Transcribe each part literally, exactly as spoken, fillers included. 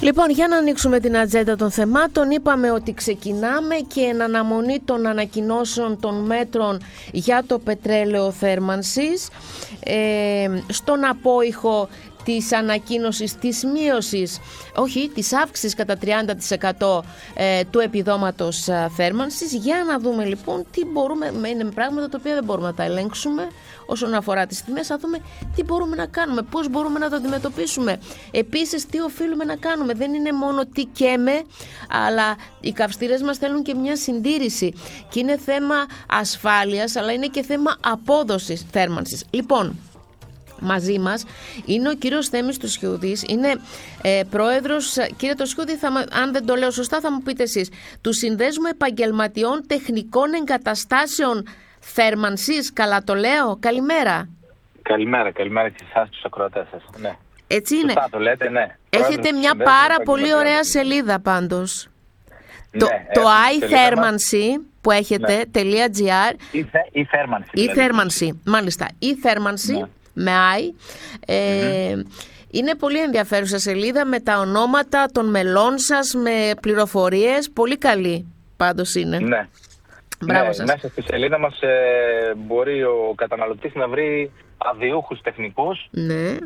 Λοιπόν, για να ανοίξουμε την ατζέντα των θεμάτων, είπαμε ότι ξεκινάμε και εν αναμονή των ανακοινώσεων των μέτρων για το πετρέλαιο θέρμανσης, ε, στον απόϊχο της ανακοίνωσης της μείωσης, όχι, της αύξησης κατά τριάντα τοις εκατό ε, του επιδόματος ε, θέρμανσης. Για να δούμε λοιπόν τι μπορούμε, είναι πράγματα τα οποία δεν μπορούμε να τα ελέγξουμε όσον αφορά τις τιμές, θα δούμε τι μπορούμε να κάνουμε, πώς μπορούμε να το αντιμετωπίσουμε. Επίσης, τι οφείλουμε να κάνουμε. Δεν είναι μόνο τι καίμε, αλλά οι καυστήρες μας θέλουν και μια συντήρηση. Και είναι θέμα ασφάλειας, αλλά είναι και θέμα απόδοσης θέρμανσης. Λοιπόν, μαζί μας είναι ο κύριος Θέμης Τοσιούδης, είναι ε, πρόεδρος, κύριε Τοσιούδη, θα, αν δεν το λέω σωστά θα μου πείτε εσείς, του Συνδέσμου Επαγγελματιών Τεχνικών Εγκαταστάσεων Θέρμανσης, καλά το λέω, καλημέρα. Καλημέρα, καλημέρα και εσάς τους ακροατές σας. Ναι. Έτσι είναι. Σωστά το λέτε, ναι. Έχετε μια πάρα πολύ ωραία σελίδα πάντως. Ναι, το το iThermancy που έχετε, ναι. .gr ή θέρμανση. Ή θέρμανση, μάλιστα. Ή θέρμανση, ναι. Με I. Ε, mm-hmm. Είναι πολύ ενδιαφέρουσα σελίδα με τα ονόματα των μελών σας, με πληροφορίες. Πολύ καλή πάντως είναι. Ναι. Μπράβο ναι, σας. μέσα στη σελίδα μας ε, μπορεί ο καταναλωτής να βρει αδειούχους τεχνικούς, ναι. ε,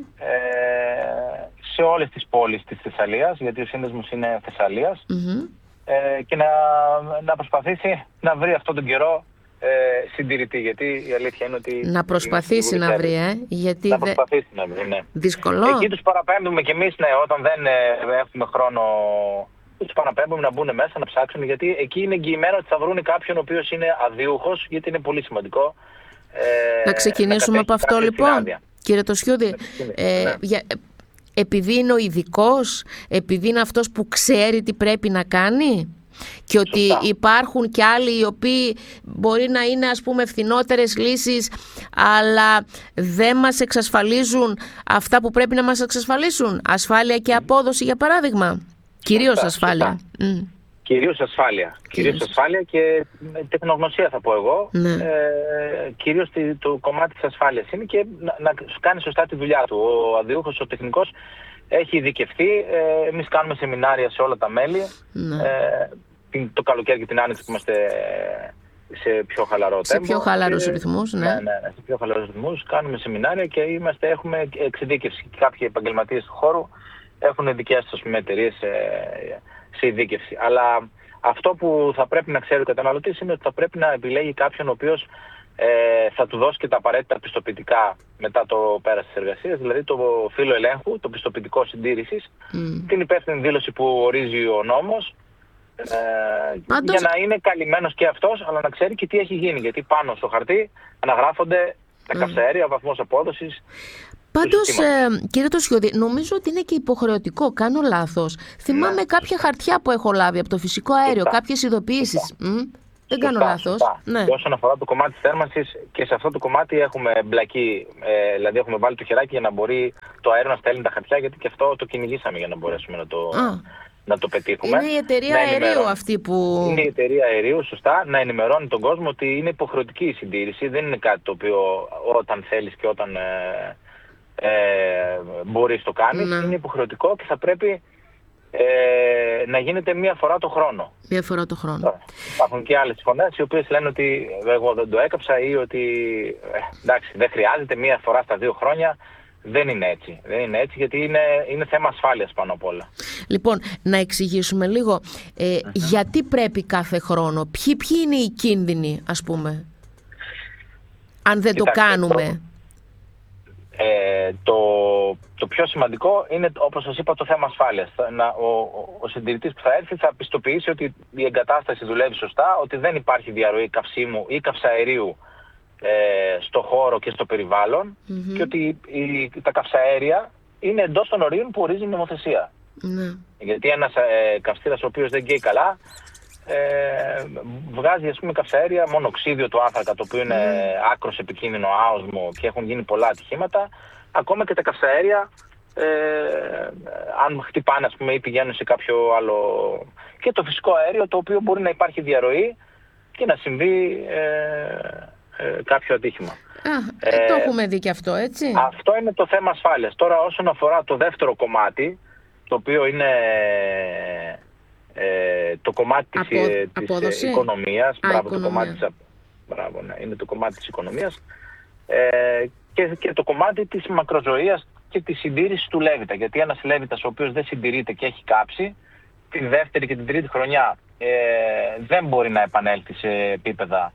σε όλες τις πόλεις της Θεσσαλίας, γιατί ο σύνδεσμος είναι Θεσσαλίας, mm-hmm. ε, και να, να προσπαθήσει να βρει αυτόν τον καιρό ε, συντηρητή, γιατί η αλήθεια είναι ότι... Να προσπαθήσει να βρει, ε, γιατί... Να προσπαθήσει δε... να βρει, ναι. Δύσκολο. Εκεί τους παραπέμπουμε κι εμείς, ναι, όταν δεν ε, έχουμε χρόνο... Τους παραπέμπουμε να μπουν μέσα, να ψάξουν, γιατί εκεί είναι εγγυημένο ότι θα βρουν κάποιον ο οποίος είναι αδίουχος, γιατί είναι πολύ σημαντικό. Ε, να ξεκινήσουμε να από αυτό λοιπόν, συνάδεια. Κύριε Τοσιούδη. Ε, ναι. για, επειδή είναι ο ειδικός, επειδή είναι αυτός που ξέρει τι πρέπει να κάνει, και ότι σωστά. Υπάρχουν και άλλοι οι οποίοι μπορεί να είναι, ας πούμε, ευθυνότερες λύσεις, αλλά δεν μας εξασφαλίζουν αυτά που πρέπει να μας εξασφαλίσουν. Ασφάλεια και απόδοση, για παράδειγμα. Κυρίως ασφάλεια. Mm. Κυρίως ασφάλεια. Κυρίως ασφάλεια και τεχνογνωσία, θα πω εγώ. Ναι. Ε, κυρίως το κομμάτι της ασφάλειας είναι και να, να κάνει σωστά τη δουλειά του. Ο αδειούχος, ο τεχνικός έχει ειδικευτεί. Ε, εμείς κάνουμε σεμινάρια σε όλα τα μέλη. Ναι. Ε, το καλοκαίρι και την άνοιξη που είμαστε σε πιο χαλαρό σε τέμπο. Πιο χαλαρούς ρυθμούς, ναι. Ναι, ναι, ναι. Σε πιο χαλαρούς ρυθμούς. Κάνουμε σεμινάρια και είμαστε, έχουμε εξειδίκευση. Κάποιοι επαγγελματίες του χώρου έχουν δικές τους εταιρείες σε, σε ειδίκευση. Αλλά αυτό που θα πρέπει να ξέρει ο καταναλωτής είναι ότι θα πρέπει να επιλέγει κάποιον ο οποίος ε, θα του δώσει και τα απαραίτητα πιστοποιητικά μετά το πέρας της εργασίας, δηλαδή το φύλλο ελέγχου, το πιστοποιητικό συντήρησης, mm. την υπεύθυνη δήλωση που ορίζει ο νόμος, ε, Πάντως... για να είναι καλυμμένος και αυτός, αλλά να ξέρει και τι έχει γίνει. Γιατί πάνω στο χαρτί αναγράφονται τα mm. καυσαέρια, ο βαθμός απόδοσης. Πάντως, ε, κύριε Τοσιούδη, νομίζω ότι είναι και υποχρεωτικό. Κάνω λάθος. Θυμάμαι ναι. κάποια χαρτιά που έχω λάβει από το φυσικό αέριο, σωστά. Κάποιες ειδοποιήσεις. Mm, δεν σωστά, κάνω λάθος. Ναι. Όσον αφορά το κομμάτι της θέρμανσης, και σε αυτό το κομμάτι έχουμε μπλακεί, ε, δηλαδή έχουμε βάλει το χεράκι για να μπορεί το αέριο να στέλνει τα χαρτιά, γιατί και αυτό το κυνηγήσαμε για να μπορέσουμε να το, να το πετύχουμε. Είναι η εταιρεία αερίου αυτή που... Είναι η εταιρεία αερίου, σωστά, να ενημερώνει τον κόσμο ότι είναι υποχρεωτική η συντήρηση. Δεν είναι κάτι το οποίο όταν θέλεις και όταν... Ε, Ε, μπορείς το κάνεις, ναι. Είναι υποχρεωτικό και θα πρέπει ε, να γίνεται μία φορά το χρόνο. Μία φορά το χρόνο. Τώρα, υπάρχουν και άλλες φωνές οι οποίες λένε ότι εγώ δεν το έκαψα ή ότι ε, εντάξει, δεν χρειάζεται μία φορά στα δύο χρόνια. Δεν είναι έτσι. Δεν είναι έτσι, γιατί είναι, είναι θέμα ασφάλειας πάνω απ' όλα. Λοιπόν, να εξηγήσουμε λίγο ε, uh-huh. γιατί πρέπει κάθε χρόνο, ποιοι, ποιοι είναι οι κίνδυνοι, ας πούμε, αν δεν Κοιτάξτε, το κάνουμε. Το... Ε, το, το πιο σημαντικό είναι, όπως σας είπα, το θέμα ασφάλειας. Να, ο, ο, ο συντηρητής που θα έρθει θα πιστοποιήσει ότι η εγκατάσταση δουλεύει σωστά, ότι δεν υπάρχει διαρροή καυσίμου ή καυσαερίου ε, στο χώρο και στο περιβάλλον mm-hmm. και ότι η, τα καυσαέρια είναι εντός των ορίων που ορίζει η νομοθεσία. Mm-hmm. Γιατί ένας ε, καυστήρας ο οποίος δεν καίει καλά Ε, βγάζει, ας πούμε, καυσαέρια, μονοξίδιο του άνθρακα, το οποίο είναι mm. άκρος επικίνδυνο, άοσμο και έχουν γίνει πολλά ατυχήματα. Ακόμα και τα καυσαέρια, ε, αν χτυπάνε, ας πούμε, ή πηγαίνουν σε κάποιο άλλο, και το φυσικό αέριο, το οποίο μπορεί να υπάρχει διαρροή και να συμβεί ε, ε, κάποιο ατύχημα. Α, ε, το έχουμε δει και αυτό, έτσι. Αυτό είναι το θέμα ασφάλειας. Τώρα, όσον αφορά το δεύτερο κομμάτι, το οποίο είναι ε, το κομμάτι της, Απο, της οικονομίας. Α, μπράβο, οικονομία. το κομμάτι της, μπράβο, ναι, είναι το κομμάτι της οικονομίας ε, και, και το κομμάτι της μακροζωίας και της συντήρησης του Λέβητα. Γιατί ένας Λέβητας ο οποίος δεν συντηρείται και έχει κάψει, τη δεύτερη και την τρίτη χρονιά ε, δεν μπορεί να επανέλθει σε επίπεδα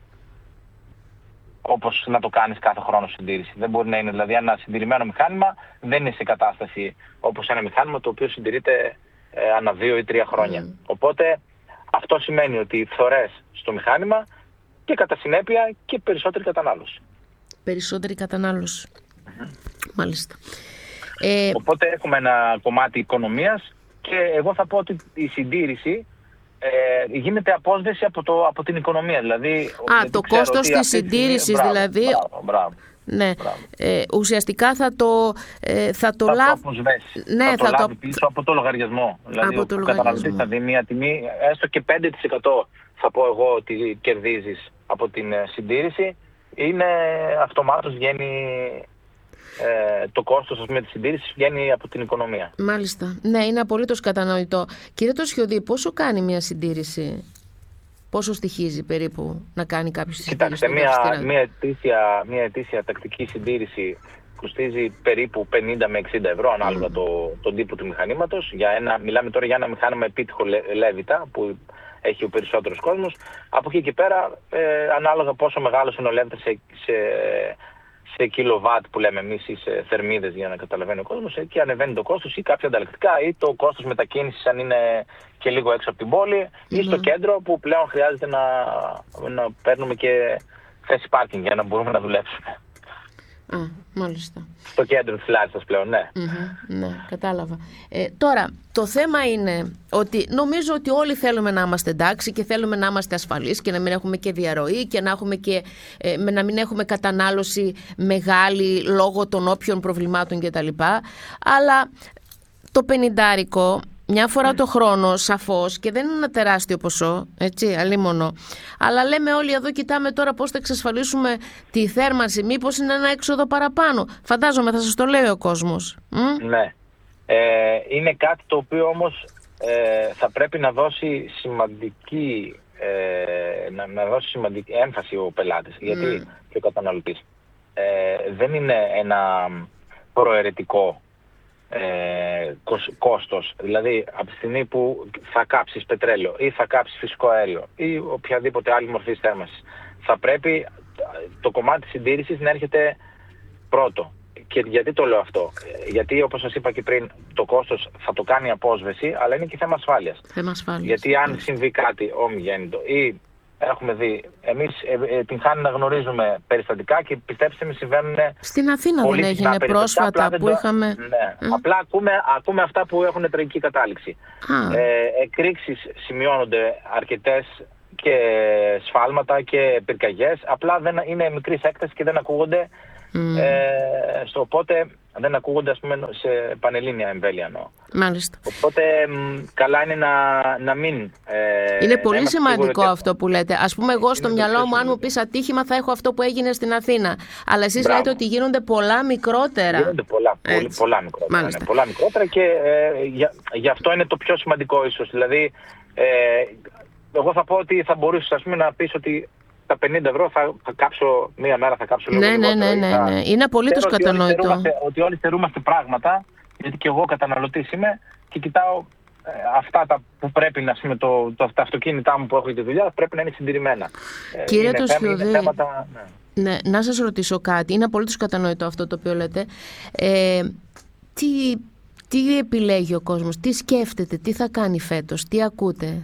όπως να το κάνεις κάθε χρόνο συντήρηση. Δεν μπορεί να είναι, δηλαδή ένα συντηρημένο μηχάνημα δεν είναι σε κατάσταση όπως ένα μηχάνημα το οποίο συντηρείται ε, ανά δύο ή τρία χρόνια. Mm. Οπότε αυτό σημαίνει ότι φθορές στο μηχάνημα και κατά συνέπεια και περισσότερη κατανάλωση. Περισσότερη κατανάλωση. Mm-hmm. Μάλιστα. Ε... Οπότε έχουμε ένα κομμάτι οικονομίας και εγώ θα πω ότι η συντήρηση Ε, γίνεται απόσβεση από, το, από την οικονομία. Δηλαδή, Α, το κόστος της συντήρησης μπράβο, δηλαδή. Μπράβο, μπράβο, ναι. μπράβο. Ε, ουσιαστικά θα το, ε, θα το θα λάβει. Το αποσβέσει. Ναι, θα το θα λάβει το... πίσω από το λογαριασμό. Δηλαδή από το ο λογαριασμό. καταναλωτής θα δει μια τιμή, έστω και πέντε τοις εκατό θα πω εγώ ότι κερδίζεις από την συντήρηση, είναι αυτομάτως βγαίνει Ε, το κόστος ας πούμε, της συντήρησης βγαίνει από την οικονομία. Μάλιστα. Ναι, είναι απολύτως κατανοητό. Κύριε Τοσιωδή, πόσο κάνει μια συντήρηση, πόσο στοιχίζει περίπου να κάνει κάποιος τη συντήρηση? Κοιτάξτε, μια, μια, ετήσια, μια ετήσια τακτική συντήρηση κοστίζει περίπου πενήντα με εξήντα ευρώ ανάλογα mm. το, τον τύπο του μηχανήματος. Για ένα, μιλάμε τώρα για ένα μηχάνημα επίτυχο Λέβητα που έχει ο περισσότερος κόσμος. Από εκεί και πέρα, ε, ανάλογα πόσο μεγάλος είναι ο Λέβητα σε, σε σε κιλοβάτ που λέμε εμείς ή σε θερμίδες για να καταλαβαίνει ο κόσμος, εκεί ανεβαίνει το κόστος ή κάποια ανταλλακτικά ή το κόστος μετακίνησης αν είναι και λίγο έξω από την πόλη ή mm. στο κέντρο που πλέον χρειάζεται να, να παίρνουμε και θέση πάρκινγκ για να μπορούμε να δουλέψουμε. Α, μάλιστα. Στο κέντρο της Λάρισσας πλέον, ναι. Mm-hmm, ναι, κατάλαβα. Ε, τώρα, το θέμα είναι ότι νομίζω ότι όλοι θέλουμε να είμαστε εντάξει και θέλουμε να είμαστε ασφαλείς και να μην έχουμε και διαρροή και να, έχουμε και, ε, να μην έχουμε κατανάλωση μεγάλη λόγω των όποιων προβλημάτων κτλ. Αλλά το πενηντάρικο μια φορά το χρόνο, σαφώς, και δεν είναι ένα τεράστιο ποσό, έτσι, αλίμονο. Αλλά λέμε όλοι εδώ, κοιτάμε τώρα πώς θα εξασφαλίσουμε τη θέρμανση. Μήπως είναι ένα έξοδο παραπάνω. Φαντάζομαι θα σας το λέει ο κόσμος. Μ? Ναι. Ε, είναι κάτι το οποίο όμως ε, θα πρέπει να δώσει σημαντική, ε, να, να δώσει σημαντική έμφαση ο πελάτης. Mm. Γιατί και ο καταναλωτής. Ε, δεν είναι ένα προαιρετικό Ε, κόστος, δηλαδή από τη στιγμή που θα κάψεις πετρέλαιο ή θα κάψεις φυσικό αέριο ή οποιαδήποτε άλλη μορφή θέρμανσης, θα πρέπει το κομμάτι της συντήρησης να έρχεται πρώτο. Και γιατί το λέω αυτό? Γιατί όπως σας είπα και πριν, το κόστος θα το κάνει απόσβεση, αλλά είναι και θέμα ασφάλειας. Θέμα ασφάλειας. Γιατί αν συμβεί κάτι ομιγέννητο ή έχουμε δει, εμείς ε, ε, την χάνει να γνωρίζουμε περιστατικά και πιστέψτε με συμβαίνουν. Στην Αθήνα δεν έγινε πρόσφατα που το... είχαμε. Ναι. Ε? Απλά ακούμε, ακούμε αυτά που έχουν τραγική κατάληξη. Ε, εκρήξεις σημειώνονται αρκετές και σφάλματα και πυρκαγιές. Απλά δεν είναι μικρής έκτασης και δεν ακούγονται. Mm. Ε, στο οπότε δεν ακούγονται ας πούμε, σε πανελλήνια εμβέλεια. No. Μάλιστα. Οπότε καλά είναι να, να μην... Ε, είναι πολύ σημαντικό αυτό που λέτε. Ας πούμε εγώ στο μυαλό μου αν μου πεις ατύχημα θα έχω αυτό που έγινε στην Αθήνα. Αλλά εσείς Μπράβο. λέτε ότι γίνονται πολλά μικρότερα. Γίνονται πολλά, πολύ, πολλά μικρότερα. Ναι, πολλά μικρότερα και ε, για, γι' αυτό είναι το πιο σημαντικό ίσως. Δηλαδή ε, εγώ θα πω ότι θα μπορούσες ας πούμε, να πεις ότι τα πενήντα ευρώ θα, θα κάψω μία μέρα, θα κάψω λίγο ναι, ναι, ναι, ναι, ναι. Θα... Είναι απολύτως κατανοητό. Ότι, ότι όλοι στερούμαστε πράγματα, γιατί και εγώ καταναλωτής είμαι και κοιτάω ε, αυτά τα που πρέπει να πούμε, το, το, τα αυτοκίνητά μου που έχω για τη δουλειά πρέπει να είναι συντηρημένα. Κύριε Τοσιωδή, θέματα... ναι. ναι, να σας ρωτήσω κάτι. Είναι απολύτως κατανοητό αυτό το οποίο λέτε. Ε, τι, τι επιλέγει ο κόσμος, τι σκέφτεται, τι θα κάνει φέτος, τι ακούτε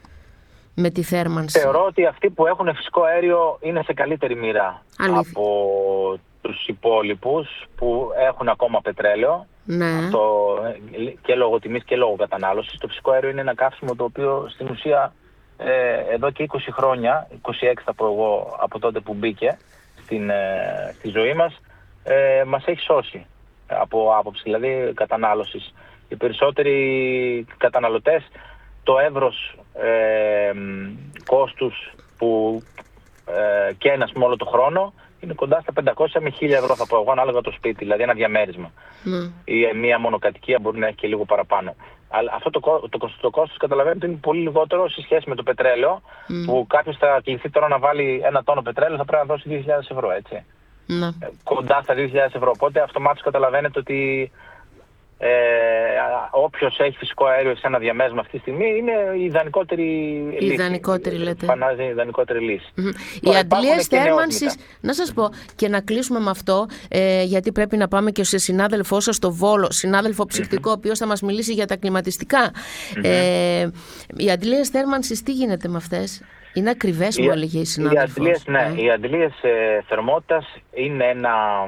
με τη θέρμανση? Θεωρώ ότι αυτοί που έχουν φυσικό αέριο είναι σε καλύτερη μοίρα Αλήθεια. από τους υπόλοιπους που έχουν ακόμα πετρέλαιο. Ναι. Αυτό, και λόγω τιμής και λόγω κατανάλωσης. Το φυσικό αέριο είναι ένα καύσιμο το οποίο στην ουσία ε, εδώ και είκοσι χρόνια, είκοσι έξι θα πω εγώ από τότε που μπήκε στην, ε, στη ζωή μας, ε, μας έχει σώσει από άποψη δηλαδή κατανάλωσης. Οι περισσότεροι καταναλωτές το εύρος ε, κόστους που ε, καίνε όλο το χρόνο είναι κοντά στα πεντακόσια με χίλια ευρώ, θα πω εγώ, ανάλογα το σπίτι, δηλαδή ένα διαμέρισμα. Mm. Ή μια μονοκατοικία μπορεί να έχει και λίγο παραπάνω. Αλλά αυτό το, το, το, το κόστος καταλαβαίνετε είναι πολύ λιγότερο σε σχέση με το πετρέλαιο, mm. που κάποιος θα κληθεί τώρα να βάλει ένα τόνο πετρέλαιο, θα πρέπει να δώσει δύο χιλιάδες ευρώ, έτσι. Mm. Κοντά στα δύο χιλιάδες ευρώ. Οπότε αυτομάτως καταλαβαίνετε ότι ε, όποιος έχει φυσικό αέριο σε ένα διαμέρισμα αυτή τη στιγμή είναι η ιδανικότερη η λύση. Ιδανικότερη, λέτε. Φανάζει η ιδανικότερη λύση. Mm-hmm. Οι αντλίες θέρμανσης, να σας πω και να κλείσουμε με αυτό, ε, γιατί πρέπει να πάμε και σε συνάδελφό σας στο Βόλο, συνάδελφο ψυκτικό, mm-hmm. ο οποίος θα μας μιλήσει για τα κλιματιστικά. Mm-hmm. Ε, οι αντλίες θέρμανσης, τι γίνεται με αυτές? Είναι ακριβές, μου έλεγε η συνάδελφος. Οι αντλίες, ναι, ε. οι αντλίες ε, θερμότητας είναι ένα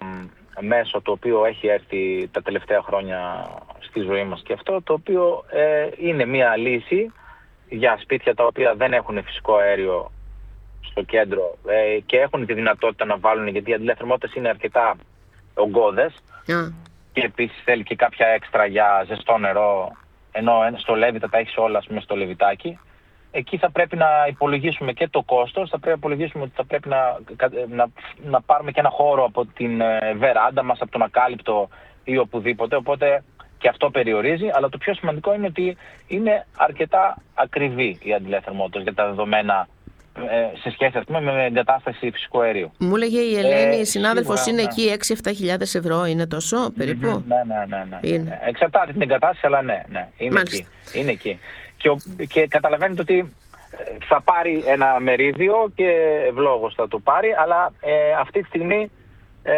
μέσο το οποίο έχει έρθει τα τελευταία χρόνια στη ζωή μας και αυτό, το οποίο ε, είναι μια λύση για σπίτια τα οποία δεν έχουν φυσικό αέριο στο κέντρο ε, και έχουν τη δυνατότητα να βάλουν, γιατί οι αντλίες θερμότητας είναι αρκετά ογκώδες mm. και επίσης θέλει και κάποια έξτρα για ζεστό νερό, ενώ στο Λέβητα τα έχεις όλα μέσα στο Λεβιτάκι. Εκεί θα πρέπει να υπολογίσουμε και το κόστος, θα πρέπει να υπολογίσουμε ότι θα πρέπει να, να, να πάρουμε και ένα χώρο από την βεράντα μας, από τον ακάλυπτο ή οπουδήποτε, οπότε και αυτό περιορίζει, αλλά το πιο σημαντικό είναι ότι είναι αρκετά ακριβή η αντλία θερμότητας για τα δεδομένα ε, σε σχέση, ας πούμε, με εγκατάσταση φυσικού αερίου. Μου έλεγε η Ελένη, ε, η συνάδελφος, σίγουρα, είναι ναι. εκεί έξι με επτά χιλιάδες ευρώ, είναι τόσο περίπου? Mm-hmm, ναι, ναι, ναι, ναι, ναι, ναι. Εξαρτάται την εγκατάσταση, αλλά ναι, ναι είναι, εκεί, είναι εκεί. Και, και καταλαβαίνετε ότι θα πάρει ένα μερίδιο και ευλόγως θα το πάρει, αλλά ε, αυτή τη στιγμή ε,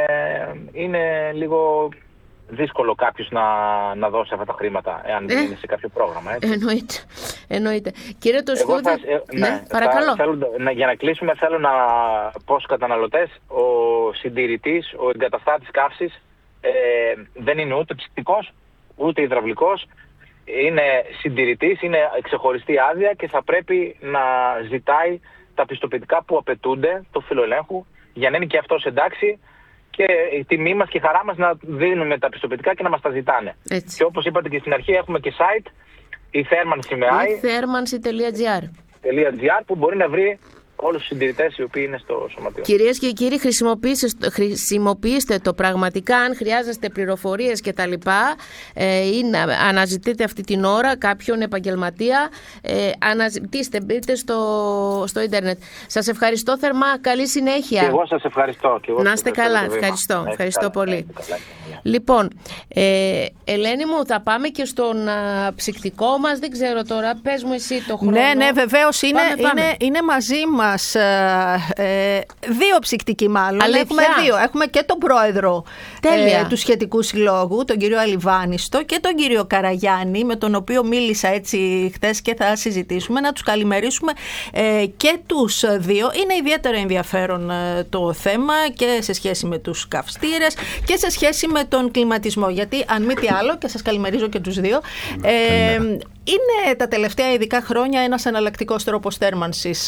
είναι λίγο δύσκολο κάποιος να, να δώσει αυτά τα χρήματα, εάν δεν ε, είναι σε κάποιο πρόγραμμα. Έτσι. Εννοείται. Εννοείται. Κύριε Τοστούδη, θα, ε, ναι, ναι, παρακαλώ. Θα, θέλω, να, για να κλείσουμε, θέλω να πω στους καταναλωτές, ο συντηρητής, ο εγκαταστάτης καύσης ε, δεν είναι ούτε ψυκτικός, ούτε υδραυλικός. Είναι συντηρητής, είναι ξεχωριστή άδεια και θα πρέπει να ζητάει τα πιστοποιητικά που απαιτούνται του φιλοελέγχου για να είναι και αυτός εντάξει και η τιμή μας και η χαρά μας να δίνουμε τα πιστοποιητικά και να μας τα ζητάνε. Έτσι. Και όπως είπατε και στην αρχή, έχουμε και site, η θέρμανση με i, η θέρμανση τελεία τζι άρ που μπορεί να βρει όλους τους συντηρητές οι οποίοι είναι στο σωματείο. Κυρίες και κύριοι, χρησιμοποιήστε, χρησιμοποιήστε το πραγματικά. Αν χρειάζεστε πληροφορίες και τα λοιπά ε, ή να αναζητείτε αυτή την ώρα κάποιον επαγγελματία, ε, αναζητήστε, μπείτε στο, στο ίντερνετ. Σας ευχαριστώ θερμά. Καλή συνέχεια. Και εγώ σας ευχαριστώ. Και εγώ να είστε καλά. Ευχαριστώ. Ευχαριστώ, ευχαριστώ πολύ. Καλά. Λοιπόν, ε, Ελένη μου, θα πάμε και στον α, ψυκτικό μας. Δεν ξέρω τώρα, πες μου εσύ το χρόνο. Ναι, ναι, βεβαίως είναι, πάμε, πάμε. είναι, είναι μαζί μας ε, δύο ψυκτικοί μάλλον. Αλήθεια? Έχουμε δύο. Έχουμε και τον πρόεδρο ε, του σχετικού συλλόγου, τον κύριο Αλιβάνιστο, και τον κύριο Καραγιάννη, με τον οποίο μίλησα έτσι χθες και θα συζητήσουμε. Να τους καλημερίσουμε ε, και τους δύο. Είναι ιδιαίτερα ενδιαφέρον ε, το θέμα και σε σχέση με τους καυστήρες και σε σχέση με τον κλιματισμό. Γιατί αν μη τι άλλο, και σας καλημερίζω και τους δύο, ε, είναι τα τελευταία ειδικά χρόνια ένας εναλλακτικός τρόπος θέρμανσης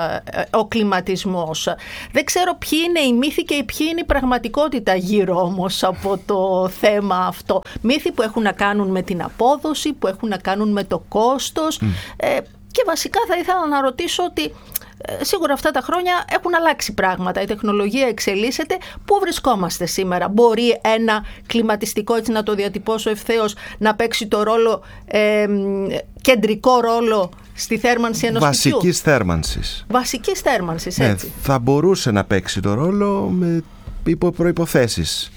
ο κλιματισμός. Δεν ξέρω ποιοι είναι οι μύθοι και ποιοι είναι η πραγματικότητα γύρω όμως από το θέμα αυτό. Μύθοι που έχουν να κάνουν με την απόδοση, που έχουν να κάνουν με το κόστος mm. ε, και βασικά θα ήθελα να ρωτήσω ότι σίγουρα αυτά τα χρόνια έχουν αλλάξει πράγματα. Η τεχνολογία εξελίσσεται. Πού βρισκόμαστε σήμερα? Μπορεί ένα κλιματιστικό, έτσι να το διατυπώσω ευθέως, να παίξει το ρόλο, ε, κεντρικό ρόλο στη θέρμανση ενός σπιτιού? Βασικής θέρμανσης. Βασικής θέρμανσης, έτσι. Ναι, θα μπορούσε να παίξει το ρόλο με υπό προϋποθέσεις.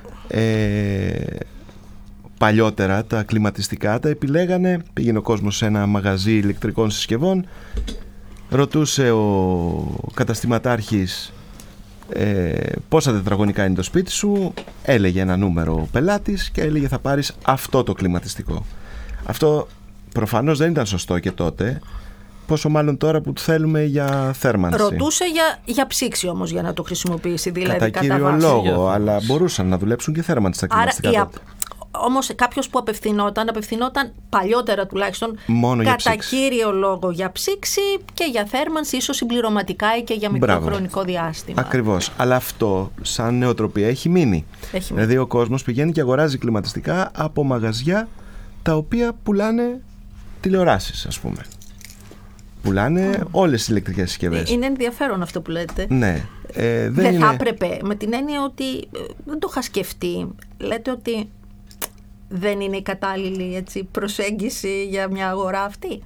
Ε, παλιότερα τα κλιματιστικά τα επιλέγανε, πήγαινε ο κόσμος σε ένα μαγαζί ηλεκτρικών συσκευών, ρωτούσε ο καταστηματάρχης ε, πόσα τετραγωνικά είναι το σπίτι σου, έλεγε ένα νούμερο ο πελάτης και έλεγε θα πάρεις αυτό το κλιματιστικό. Αυτό προφανώς δεν ήταν σωστό και τότε, πόσο μάλλον τώρα που το θέλουμε για θέρμανση. Ρωτούσε για, για ψήξη όμως για να το χρησιμοποιήσει, δηλαδή κατά, κατά κύριο λόγο, αλλά μπορούσαν να δουλέψουν και θέρμανση στα κλιματιστικά. Άρα, τότε. Όμως κάποιος που απευθυνόταν, απευθυνόταν παλιότερα τουλάχιστον μόνο κατά κύριο λόγο για ψήξη και για θέρμανση, ίσως συμπληρωματικά ή και για μικρό χρονικό διάστημα. Ακριβώς. Αλλά αυτό σαν νεοτροπία έχει μείνει. Έχει μείνει. Δηλαδή ο κόσμος πηγαίνει και αγοράζει κλιματιστικά από μαγαζιά τα οποία πουλάνε τηλεοράσεις, ας πούμε. Πουλάνε mm. όλες τις ηλεκτρικές συσκευές. Είναι ενδιαφέρον αυτό που λέτε. Ναι. Ε, δεν δεν είναι... θα έπρεπε, με την έννοια ότι ε, δεν το είχα σκεφτεί. Λέτε ότι δεν είναι η κατάλληλη, έτσι, προσέγγιση για μια αγορά αυτή.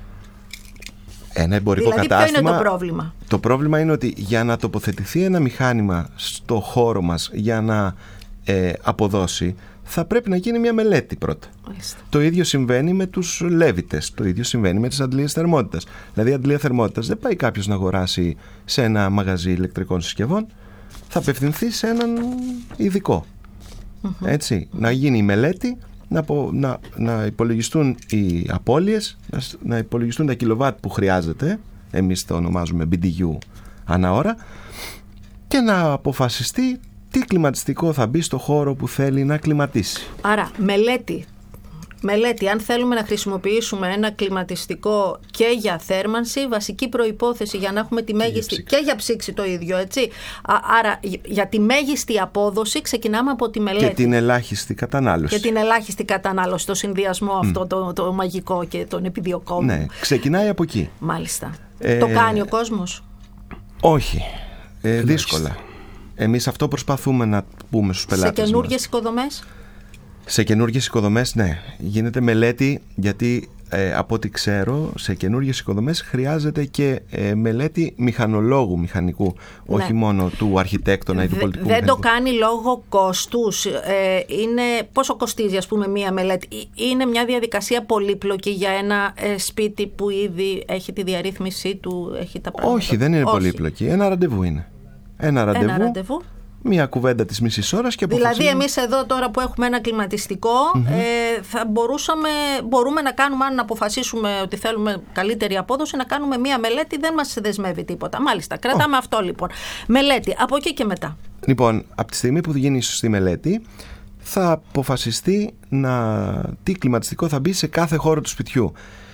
Ένα εμπορικό δηλαδή, κατάστημα. ποιο είναι το πρόβλημα? Το πρόβλημα είναι ότι για να τοποθετηθεί ένα μηχάνημα στο χώρο μας για να ε, αποδώσει, θα πρέπει να γίνει μια μελέτη πρώτα. Μάλιστα. Το ίδιο συμβαίνει με τους λέβητες, το ίδιο συμβαίνει με τις αντλίες θερμότητας. Δηλαδή, αντλία θερμότητας δεν πάει κάποιος να αγοράσει σε ένα μαγαζί ηλεκτρικών συσκευών, θα απευθυνθεί σε έναν ειδικό. Mm-hmm. Έτσι, να γίνει η μελέτη, να, να, να υπολογιστούν οι απώλειες, να, να υπολογιστούν τα κιλοβάτ που χρειάζεται, εμείς το ονομάζουμε μπι ντι γιου ανά ώρα, και να αποφασιστεί τι κλιματιστικό θα μπει στο χώρο που θέλει να κλιματίσει. Άρα, μελέτη. Μελέτη, αν θέλουμε να χρησιμοποιήσουμε ένα κλιματιστικό και για θέρμανση, βασική προϋπόθεση για να έχουμε τη μέγιστη. Και για, και για ψήξη το ίδιο, έτσι. Άρα, για τη μέγιστη απόδοση ξεκινάμε από τη μελέτη. Και την ελάχιστη κατανάλωση. Και την ελάχιστη κατανάλωση, το συνδυασμό mm. αυτό το, το μαγικό και τον επιδιωκόμενο. Ναι, ξεκινάει από εκεί. Μάλιστα. Ε, το κάνει ο κόσμος? Όχι. Ε, δύσκολα. Εμείς αυτό προσπαθούμε να πούμε στους πελάτες μας. Σε καινούργιες οικοδομές? Σε καινούργιες οικοδομές, ναι. Γίνεται μελέτη, γιατί ε, από ό,τι ξέρω, σε καινούργιες οικοδομές χρειάζεται και ε, μελέτη μηχανολόγου μηχανικού, ναι. όχι μόνο του αρχιτέκτονα ή του πολιτικού Δεν μηχανικού. το κάνει λόγω κόστους. Ε, είναι, πόσο κοστίζει, ας πούμε, μία μελέτη? Είναι μια διαδικασία πολύπλοκη για ένα ε, σπίτι που ήδη έχει τη διαρρύθμισή του, έχει τα πράγματα? Όχι, δεν είναι Όχι. πολύπλοκη. Ένα ραντεβού είναι. Ένα ραντεβού. Ένα ραντεβού. Μία κουβέντα της μισής ώρας και αποφασίζουμε. Δηλαδή, εμείς εδώ τώρα που έχουμε ένα κλιματιστικό, mm-hmm. ε, θα μπορούσαμε, μπορούμε να κάνουμε, αν αποφασίσουμε ότι θέλουμε καλύτερη απόδοση, να κάνουμε μία μελέτη, δεν μας δεσμεύει τίποτα. Μάλιστα, κρατάμε oh. αυτό λοιπόν. Μελέτη, από εκεί και μετά. Λοιπόν, από τη στιγμή που γίνει η σωστή μελέτη, θα αποφασιστεί να... τι κλιματιστικό θα μπει σε κάθε χώρο του σπιτιού.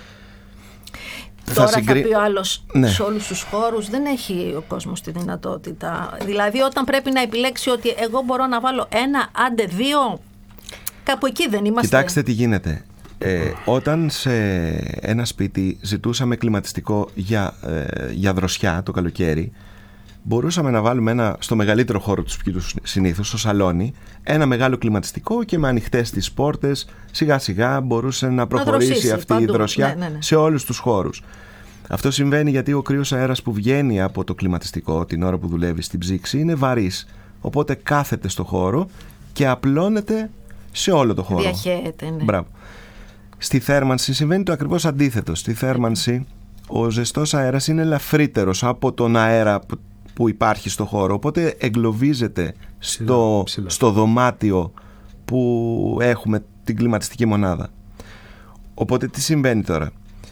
Τώρα θα, συγκρι... θα πει ο άλλος, ναι. σε όλους τους χώρους δεν έχει ο κόσμος τη δυνατότητα. Δηλαδή, όταν πρέπει να επιλέξει ότι εγώ μπορώ να βάλω ένα, άντε δύο, κάπου εκεί δεν είμαστε? Κοιτάξτε τι γίνεται. Ε, όταν σε ένα σπίτι ζητούσαμε κλιματιστικό για, ε, για δροσιά το καλοκαίρι, μπορούσαμε να βάλουμε ένα, στο μεγαλύτερο χώρο του σπιτιού συνήθως, στο σαλόνι, ένα μεγάλο κλιματιστικό και με ανοιχτές τις πόρτες σιγά σιγά μπορούσε να προχωρήσει να δροσίσει, αυτή παντού. η δροσιά ναι, ναι, ναι. σε όλους τους χώρους. Αυτό συμβαίνει γιατί ο κρύος αέρας που βγαίνει από το κλιματιστικό την ώρα που δουλεύει στην ψήξη είναι βαρύς. Οπότε κάθεται στο χώρο και απλώνεται σε όλο το χώρο. Διαχέεται, ναι. Μπράβο. Στη θέρμανση συμβαίνει το ακριβώς αντίθετο. Στη θέρμανση ο ζεστός αέρας είναι ελαφρύτερος από τον αέρα που που υπάρχει στο χώρο, οπότε εγκλωβίζεται στο, ψηλά. στο δωμάτιο που έχουμε την κλιματιστική μονάδα. Οπότε τι συμβαίνει τώρα?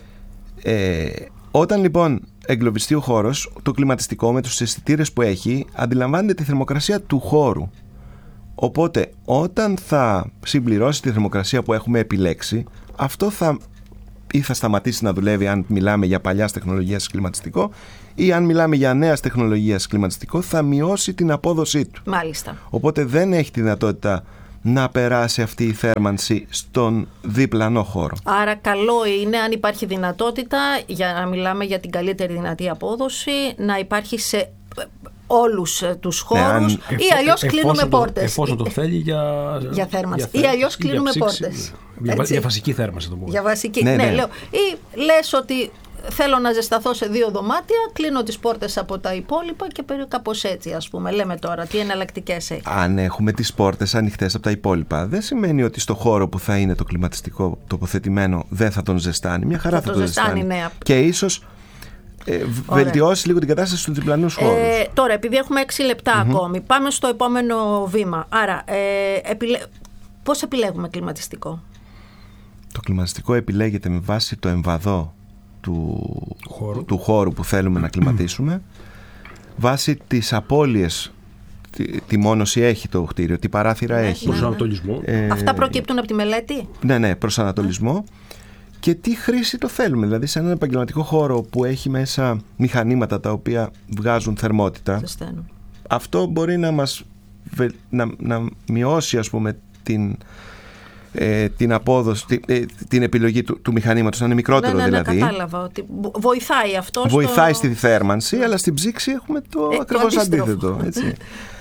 Ε, όταν λοιπόν εγκλωβιστεί ο χώρος, το κλιματιστικό με τους αισθητήρες που έχει αντιλαμβάνεται τη θερμοκρασία του χώρου. Οπότε όταν θα συμπληρώσει τη θερμοκρασία που έχουμε επιλέξει, αυτό θα ή θα σταματήσει να δουλεύει αν μιλάμε για παλιάς τεχνολογίας κλιματιστικό, ή αν μιλάμε για νέας τεχνολογίας κλιματιστικό θα μειώσει την απόδοσή του. Μάλιστα. Οπότε δεν έχει τη δυνατότητα να περάσει αυτή η θέρμανση στον διπλανό χώρο. Άρα καλό είναι, αν υπάρχει δυνατότητα, για να μιλάμε για την καλύτερη δυνατή απόδοση, να υπάρχει σε όλους τους χώρους, ναι, αν, ή εφό, αλλιώς κλείνουμε πόρτες. Εφόσον το θέλει για, για θέρμανση. Για ή αλλιώς κλείνουμε για πόρτες. Για, για βασική θέρμανση το πούμε. Για βασική, ναι, ναι, ναι. λέω. Ή λες ότι θέλω να ζεσταθώ σε δύο δωμάτια, κλείνω τις πόρτες από τα υπόλοιπα και περίπου κάπως έτσι, ας πούμε. Λέμε τώρα τι εναλλακτικές έχει. Αν έχουμε τις πόρτες ανοιχτές από τα υπόλοιπα, δεν σημαίνει ότι στο χώρο που θα είναι το κλιματιστικό τοποθετημένο δεν θα τον ζεστάνει. Μια χαρά θα, θα τον ζεστάνει. ζεστάνει. Ναι. Και ίσως ε, βελτιώσει λίγο την κατάσταση στους διπλανούς χώρους. Ε, τώρα, επειδή έχουμε έξι λεπτά mm-hmm. ακόμη, πάμε στο επόμενο βήμα. Άρα, ε, επιλέ... πώς επιλέγουμε κλιματιστικό? Το κλιματιστικό επιλέγεται με βάση το εμβαδό του χώρου, του χώρου που θέλουμε να κλιματίσουμε, βάσει τις απώλειες, τι, τι μόνωση έχει το κτίριο, τι παράθυρα ναι, έχει. Προσανατολισμό. Ε, Αυτά προκύπτουν από τη μελέτη. Ναι, ναι, προσανατολισμό. Και τι χρήση το θέλουμε. Δηλαδή, σε έναν επαγγελματικό χώρο που έχει μέσα μηχανήματα τα οποία βγάζουν θερμότητα, Ζεσταίνουν. Αυτό μπορεί να μας να, να μειώσει, ας πούμε, την ε, την απόδοση, ε, την επιλογή του, του μηχανήματος να είναι μικρότερο, ναι, ναι, ναι, δηλαδή. Κατάλαβα ότι βοηθάει αυτό. Βοηθάει στο... στη θέρμανση, αλλά στην ψήξη έχουμε το ε, ακριβώς το αντίθετο. Έτσι.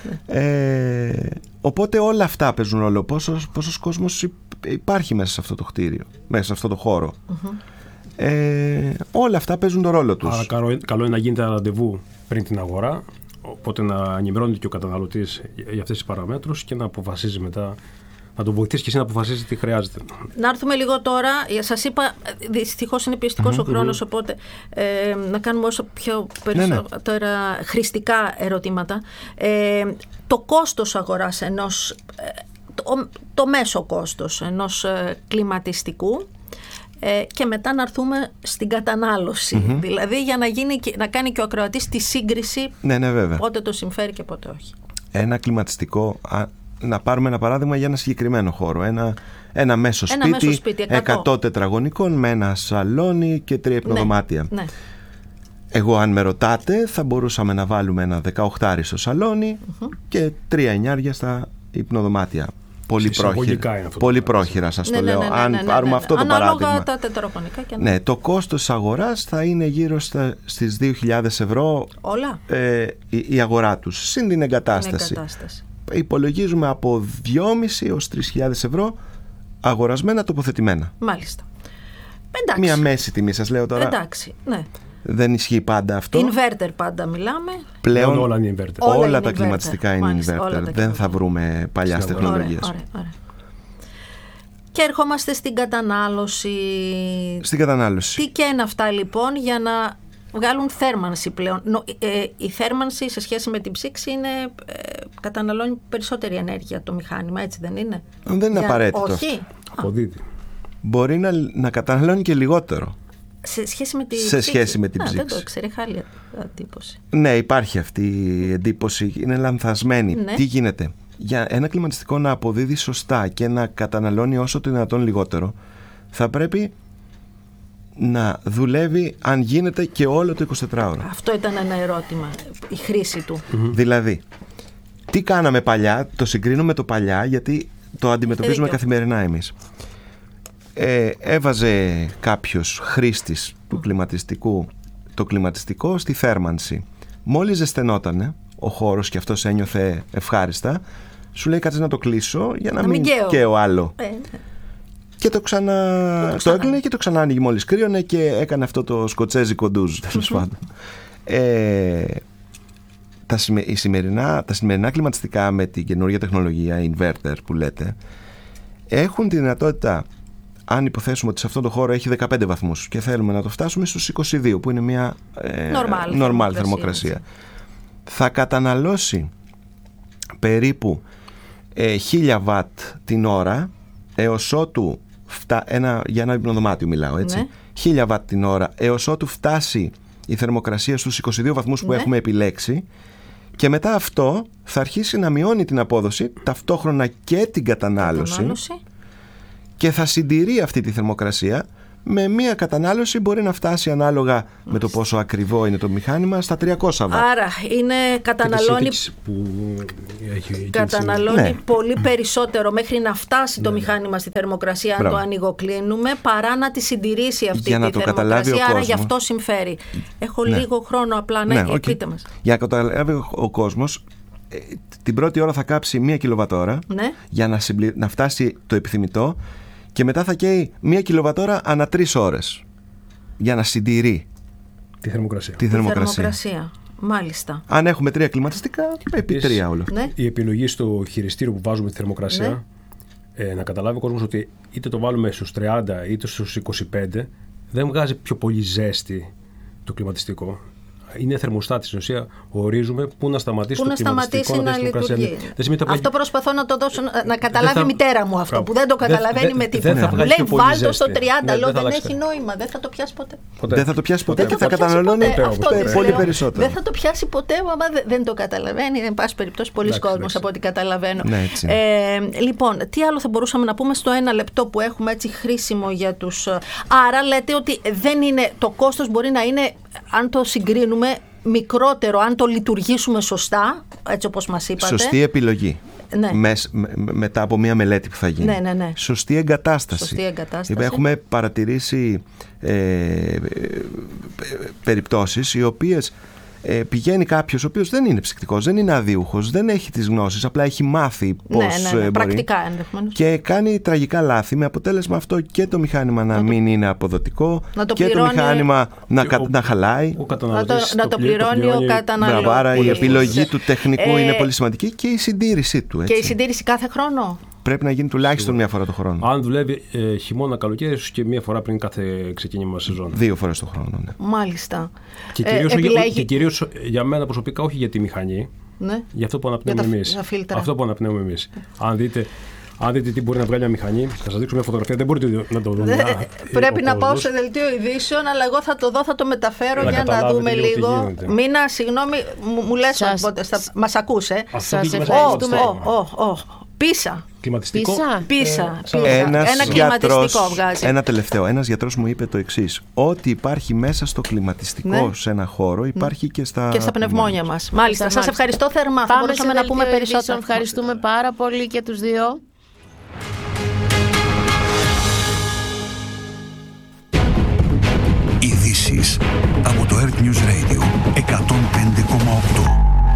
ε, οπότε όλα αυτά παίζουν ρόλο. Πόσος, πόσος κόσμος υπάρχει μέσα σε αυτό το κτίριο, μέσα σε αυτό το χώρο. Mm-hmm. Ε, όλα αυτά παίζουν τον ρόλο τους. Άρα καλό, καλό είναι να γίνεται ένα ραντεβού πριν την αγορά, οπότε να ενημερώνεται και ο καταναλωτής για αυτές τις παραμέτρους και να αποφασίζει μετά, να τον βοηθήσει και εσύ να αποφασίσει τι χρειάζεται. Να έρθουμε λίγο τώρα. Σας είπα, δυστυχώς είναι πιεστικός mm-hmm, ο χρόνος, mm-hmm. οπότε ε, να κάνουμε όσο πιο περισσότερα ναι, ναι. χρηστικά ερωτήματα. Ε, το κόστος αγοράς ενός, ε, το, το μέσο κόστος ενός ε, κλιματιστικού, ε, και μετά να έρθουμε στην κατανάλωση. Mm-hmm. Δηλαδή για να, γίνει, να κάνει και ο ακροατής τη σύγκριση, ναι, ναι, βέβαια. Πότε το συμφέρει και πότε όχι. Ένα κλιματιστικό, να πάρουμε ένα παράδειγμα για ένα συγκεκριμένο χώρο. Ένα, ένα μέσο ένα σπίτι, μέσο σπίτι εκατό τετραγωνικών με ένα σαλόνι και τρία υπνοδωμάτια. Ναι, ναι. Εγώ, αν με ρωτάτε, θα μπορούσαμε να βάλουμε ένα δεκαοχτάρι στο σαλόνι mm-hmm. και τρία εννιάρια στα υπνοδωμάτια. Πολύ πρόχειρα, πολύ πρόχειρα σας ναι, το ναι, λέω. ναι, ναι, Αν ναι, ναι, πάρουμε ναι. αυτό το Ανάλογα παράδειγμα. Τα τετραγωνικά και ναι. Ναι, το κόστος της αγοράς θα είναι γύρω στα, στις δύο χιλιάδες ευρώ. Όλα. Ε, η, η αγορά τους, συν την εγκατάσταση. την εγκατάσταση. Υπολογίζουμε από δυόμισι έως τρεις χιλιάδες ευρώ αγορασμένα τοποθετημένα. Μάλιστα. Εντάξει. Μία μέση τιμή σας λέω τώρα. Εντάξει, ναι. Δεν ισχύει πάντα αυτό. Inverter πάντα μιλάμε. Πλέον όλα είναι inverter. Όλα, όλα είναι τα inverter. κλιματιστικά είναι Μάλιστα, inverter. Δεν θα βρούμε παλιάς τεχνολογίας. Ωραία, ωραία, ωραία. Και ερχόμαστε στην κατανάλωση. Στην κατανάλωση. Τι και είναι αυτά λοιπόν για να βγάλουν θέρμανση πλέον. Ε, η θέρμανση σε σχέση με την ψήξη είναι, ε, καταναλώνει περισσότερη ενέργεια το μηχάνημα, έτσι δεν είναι? Δεν είναι για... απαραίτητο. Όχι. Αποδίδει. Μπορεί να, να καταναλώνει και λιγότερο. Σε σχέση με, τη σε σχέση με την Α, ψήξη. Δεν το ήξερε, χάλια εντύπωση. Ναι, υπάρχει αυτή η εντύπωση. Είναι λανθασμένη. Ναι. Τι γίνεται? Για ένα κλιματιστικό να αποδίδει σωστά και να καταναλώνει όσο το δυνατόν λιγότερο, θα πρέπει να δουλεύει, αν γίνεται, και όλο το εικοσιτετράωρο. Αυτό ήταν ένα ερώτημα, η χρήση του. Mm-hmm. Δηλαδή, τι κάναμε παλιά, το συγκρίνω με το παλιά, γιατί το αντιμετωπίζουμε καθημερινά εμείς. Ε, έβαζε κάποιος χρήστης του κλιματιστικού το κλιματιστικό στη θέρμανση. Μόλις ζεσθενότανε ο χώρος και αυτός ένιωθε ευχάριστα, σου λέει κάτσε να το κλείσω για να, να μην καίω άλλο. Ε, και το ξανά το, το έκλεινε και το ξανά άνοιγε μόλις κρύωνε και έκανε αυτό το σκοτσέζικο ντουζ, τέλος πάντων. Ε, τα, η σημερινά, τα σημερινά κλιματιστικά με την καινούργια τεχνολογία inverter που λέτε έχουν τη δυνατότητα, αν υποθέσουμε ότι σε αυτό το χώρο έχει δεκαπέντε βαθμούς και θέλουμε να το φτάσουμε στους είκοσι δύο, που είναι μια ε, normal, normal θερμοκρασία, θερμοκρασία, θα καταναλώσει περίπου ε, χίλια βατ την ώρα, έως ότου φτα... ένα, για ένα υπνοδωμάτιο μιλάω, έτσι, ναι. χίλια βατ την ώρα έως ότου φτάσει η θερμοκρασία στους είκοσι δύο βαθμούς που ναι. έχουμε επιλέξει, και μετά αυτό θα αρχίσει να μειώνει την απόδοση, ταυτόχρονα και την κατανάλωση, κατανάλωση. Και θα συντηρεί αυτή τη θερμοκρασία με μία κατανάλωση, μπορεί να φτάσει ανάλογα Μάλιστα. με το πόσο ακριβό είναι το μηχάνημα στα τριακόσια βατ. Άρα είναι, καταναλώνει, που έχει καταναλώνει ναι. πολύ περισσότερο μέχρι να φτάσει ναι. το μηχάνημα στη θερμοκρασία, Μπράβο. αν το ανοιγοκλίνουμε, παρά να τη συντηρήσει αυτή για τη να το θερμοκρασία. Άρα γι' αυτό συμφέρει. Έχω ναι. λίγο χρόνο απλά, ναι, ναι και okay. πείτε μας. Για να καταλάβει ο κόσμος, την πρώτη ώρα θα κάψει μία κιλοβατόρα ναι. για να, συμπλη... να φτάσει το επιθυμητό, και μετά θα καίει μία κιλοβατόρα ανά τρεις ώρες για να συντηρεί τη θερμοκρασία. Τη θερμοκρασία. Τη θερμοκρασία. Μάλιστα. Αν έχουμε τρία κλιματιστικά, επί τρία όλο. Ναι. Η επιλογή στο χειριστήριο που βάζουμε τη θερμοκρασία, ναι. ε, να καταλάβει ο κόσμος ότι είτε το βάλουμε στους τριάντα είτε στους είκοσι πέντε, δεν βγάζει πιο πολύ ζέστη το κλιματιστικό. Είναι θερμοστάτη. Στην ουσία, ορίζουμε πού να σταματήσει πού το κλιματιστικό να, να λειτουργεί. Αυτό προσπαθώ να το δώσω, να καταλάβει η μητέρα μου αυτό, που δεν το καταλαβαίνει δε, με τίποτα. Μου λέει βάλτο στο τριάντα, λέω δεν έχει νόημα, δεν θα το πιάσει ποτέ. Δεν θα το πιάσει ποτέ και θα καταναλώνει πολύ περισσότερο. Δεν θα το πιάσει ποτέ, άμα δεν το καταλαβαίνει. Εν πάση περιπτώσει, πολλοί κόσμος από ό,τι καταλαβαίνω. Λοιπόν, τι άλλο θα μπορούσαμε να πούμε στο ένα λεπτό που έχουμε έτσι χρήσιμο για τους. Άρα λέτε ότι δεν είναι, το κόστος μπορεί να είναι, αν το συγκρίνουμε, μικρότερο αν το λειτουργήσουμε σωστά, έτσι όπως μας είπατε. Σωστή επιλογή. ναι. μες, με, μετά από μια μελέτη που θα γίνει. Ναι, ναι, ναι. Σωστή εγκατάσταση. Σωστή εγκατάσταση. Έχουμε παρατηρήσει ε, ε, περιπτώσεις οι οποίες ε, πηγαίνει κάποιος ο οποίος δεν είναι ψυκτικός, δεν είναι αδίουχος, δεν έχει τις γνώσεις, απλά έχει μάθει πώς ναι, ναι, ναι. μπορεί, πρακτικά ενδεχομένως, και κάνει τραγικά λάθη, με αποτέλεσμα αυτό και το μηχάνημα να, να μην το... είναι αποδοτικό να το και πληρώνει... το μηχάνημα να, ο... να χαλάει, ο να το, να το πληρώνει ο καταναλωτής. Άρα η επιλογή του τεχνικού ε... είναι πολύ σημαντική και η συντήρησή του, έτσι. Και η συντήρηση κάθε χρόνο. Πρέπει να γίνει τουλάχιστον μία φορά το χρόνο. Αν δουλεύει ε, χειμώνα, καλοκαίρι, ίσως και μία φορά πριν κάθε ξεκίνημα σεζόν. Δύο φορές το χρόνο, ναι. Μάλιστα. Και κυρίως, ε, επιλέγει... και κυρίως για μένα προσωπικά, όχι για τη μηχανή, ναι. για αυτό που αναπνέουμε εμείς. Αυτό που αναπνέουμε εμείς. Αν δείτε, αν δείτε τι μπορεί να βγάλει μια μηχανή, θα σας δείξω μια φωτογραφία, δεν μπορείτε να το δείτε. Πρέπει να πάω σε δελτίο ειδήσεων, αλλά εγώ θα το δω, θα το μεταφέρω για να δούμε λίγο. Μίνα, συγγνώμη, μου λες, μας ακούς, ε. Σας ευχαριστούμε. Πίσα. Κλιματιστικό. Πίσα. Ε, ένας ένα κλιματιστικό βγάζει. Ένα τελευταίο. Ένας γιατρός μου είπε το εξής: ότι υπάρχει μέσα στο κλιματιστικό, ναι, σε ένα χώρο, υπάρχει, ναι, και στα, και στα πνευμόνια μας. Μάλιστα. Σας ευχαριστώ θερμά. Θα μπορούσαμε να πούμε περισσότερα. Ευχαριστούμε πάρα πολύ και τους δύο. Ειδήσεις από το Earth News Radio εκατόν πέντε κόμμα οκτώ.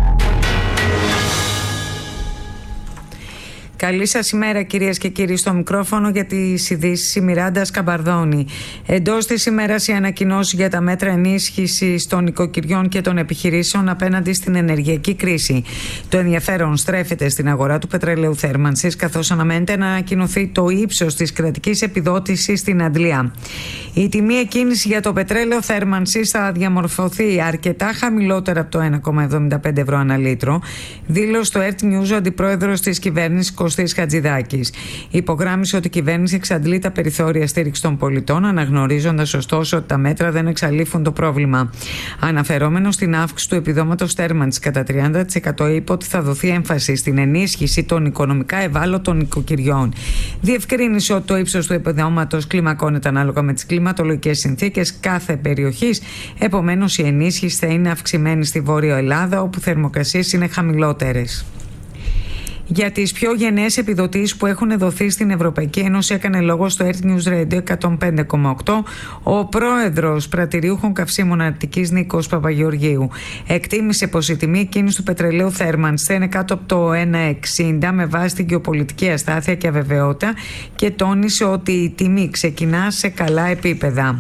Καλή σας ημέρα, κυρίες και κύριοι. Στο μικρόφωνο για τις ειδήσεις η Μιράντα Σκαμπαρδόνη. Εντός της ημέρας η ανακοινώση για τα μέτρα ενίσχυσης των οικοκυριών και των επιχειρήσεων απέναντι στην ενεργειακή κρίση. Το ενδιαφέρον στρέφεται στην αγορά του πετρελαίου θέρμανσης, καθώς αναμένεται να ανακοινωθεί το ύψος της κρατικής επιδότησης στην Αντλία. Η τιμή εκκίνηση για το πετρέλαιο θέρμανσης θα διαμορφωθεί αρκετά χαμηλότερα από το ένα κόμμα εβδομήντα πέντε ευρώ ανά λίτρο, δήλωσε στο Earth News ο αντιπρόεδρος της κυβέρνησης Κωστής Χατζηδάκης. Υπογράμμισε ότι η κυβέρνηση εξαντλεί τα περιθώρια στήριξη των πολιτών, αναγνωρίζοντας ωστόσο ότι τα μέτρα δεν εξαλείφουν το πρόβλημα. Αναφερόμενο στην αύξηση του επιδόματος θέρμανσης κατά τριάντα τοις εκατό, είπε ότι θα δοθεί έμφαση στην ενίσχυση των οικονομικά ευάλωτων οικοκυριών. Διευκρίνησε ότι το ύψος του επιδόματος κλιμακώνεται ανάλογα με τις κλιματολογικές συνθήκες κάθε περιοχής. Επομένως, η ενίσχυση θα είναι αυξημένη στη Βόρεια Ελλάδα, όπου θερμοκρασίες είναι χαμηλότερες. Για τις πιο γενναίες επιδοτήσεις που έχουν δοθεί στην Ευρωπαϊκή Ένωση έκανε λόγο στο Earth News Radio εκατόν πέντε κόμμα οκτώ ο πρόεδρος πρατηριούχων καυσίμων Αττικής Νίκος Παπαγεωργίου. Εκτίμησε πως η τιμή εκκίνησης του πετρελαίου θέρμανσης θα είναι κάτω από το ένα εξήντα με βάση την γεωπολιτική αστάθεια και αβεβαιότητα και τόνισε ότι η τιμή ξεκινά σε καλά επίπεδα.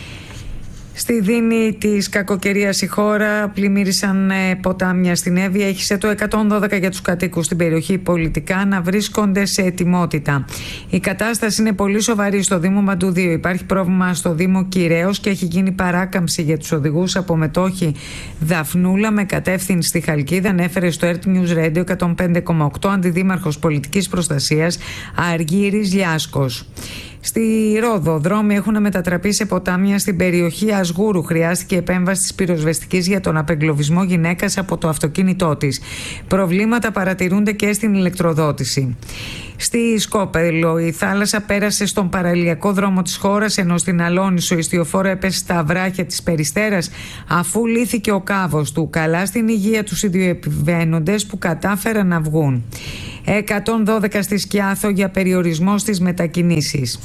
Στη δίνη της κακοκαιρίας η χώρα, πλημμύρισαν ποτάμια στην Εύβοια, έχισε το εκατόν δώδεκα για τους κατοίκους στην περιοχή, πολιτικά να βρίσκονται σε ετοιμότητα. Η κατάσταση είναι πολύ σοβαρή στο Δήμο Μαντουδίου. Υπάρχει πρόβλημα στο Δήμο Κυραίος και έχει γίνει παράκαμψη για τους οδηγούς από μετόχη Δαφνούλα με κατεύθυνση στη Χαλκίδα, ανέφερε στο Earth News Radio εκατόν πέντε κόμμα οκτώ αντιδήμαρχος πολιτικής προστασίας Αργύρης Λιάσκος. Στη Ρόδο, δρόμοι έχουν μετατραπεί σε ποτάμια στην περιοχή Ασγούρου. Χρειάστηκε επέμβαση της πυροσβεστικής για τον απεγκλωβισμό γυναίκας από το αυτοκίνητό της. Προβλήματα παρατηρούνται και στην ηλεκτροδότηση. Στη Σκόπελο, η θάλασσα πέρασε στον παραλιακό δρόμο της χώρας, ενώ στην Αλόνισο η ιστιοφόρο έπεσε στα βράχια της Περιστέρας, αφού λύθηκε ο κάβος του. Καλά στην υγεία τους ιδιοεπιβαίνοντες που κατάφεραν να βγουν. εκατόν δώδεκα στη Σκιάθο για περιορισμό στις μετακινήσεις.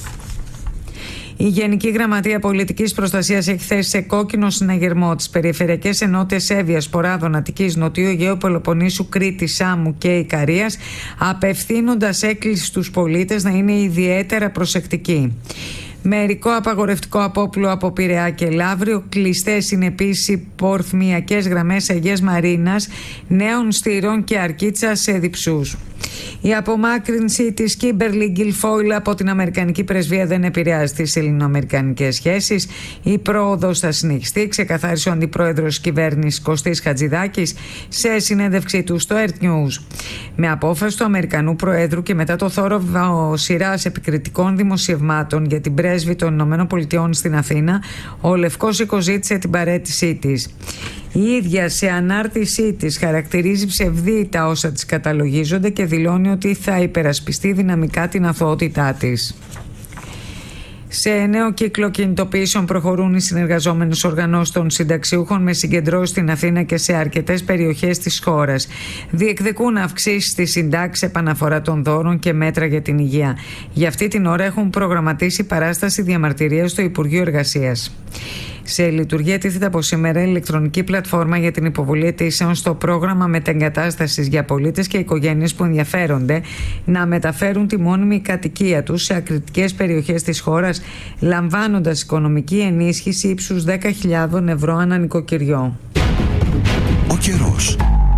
Η Γενική Γραμματεία Πολιτικής Προστασίας έχει θέσει σε κόκκινο συναγερμό τις περιφερειακές ενότητες Εύβοιας, Ποράδων, Αττικής, Νοτιού Αιγαίου, Πελοποννήσου, Κρήτης, Σάμου και Ικαρίας, απευθύνοντας έκκληση στους πολίτες να είναι ιδιαίτερα προσεκτικοί. Μερικό απαγορευτικό απόπλου από Πειραιά και Λαύριο. Κλειστές είναι επίσης οι πορθμιακές γραμμές Αγίας Μαρίνας, Νέων Στήρων και Αρκίτσας σε Διψούς. Η απομάκρυνση της Κίμπερλι Γκιλφόιλ από την Αμερικανική Πρεσβεία δεν επηρεάζει τις ελληνοαμερικανικές σχέσεις. Η πρόοδος θα συνεχιστεί, ξεκαθάρισε ο αντιπρόεδρος της κυβέρνησης Κωστής Χατζηδάκης σε συνέντευξή του στο Earth News. Με απόφαση του Αμερικανού Προέδρου και μετά το θόρυβο σειράς επικριτικών δημοσιευμάτων για την πρέσβη των ΗΠΑ στην Αθήνα, ο Λευκός Οίκος ζήτησε την παραίτησή της. Η ίδια σε ανάρτησή της χαρακτηρίζει ψευδή τα όσα της καταλογίζονται και δηλώνει ότι θα υπερασπιστεί δυναμικά την αθωότητά της. Σε νέο κύκλο κινητοποιήσεων προχωρούν οι συνεργαζόμενες οργανώσεις των συνταξιούχων με συγκεντρώσεις στην Αθήνα και σε αρκετές περιοχές της χώρας. Διεκδικούν αυξήσεις στις συντάξεις, επαναφορά των δώρων και μέτρα για την υγεία. Για αυτή την ώρα έχουν προγραμματίσει παράσταση διαμαρτυρίας στο Υπουργείο Εργασίας. Σε λειτουργία τίθεται από σήμερα η ηλεκτρονική πλατφόρμα για την υποβολή αιτήσεων στο πρόγραμμα μετεγκατάστασης για πολίτες και οικογένειες που ενδιαφέρονται να μεταφέρουν τη μόνιμη κατοικία τους σε ακριτικές περιοχές της χώρας, λαμβάνοντας οικονομική ενίσχυση ύψους δέκα χιλιάδες ευρώ ανά νοικοκυριό. Ο καιρός.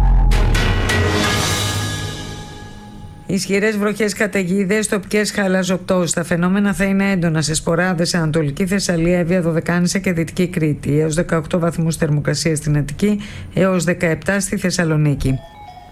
Ισχυρές βροχές, καταιγίδες, τοπικές χαλαζοπτώσεις. Τα φαινόμενα θα είναι έντονα σε σποράδες σε Ανατολική Θεσσαλία, Εύβοια, Δωδεκάνησα και Δυτική Κρήτη. Έως δεκαοκτώ βαθμούς θερμοκρασία στην Αττική, έως δεκαεπτά στη Θεσσαλονίκη.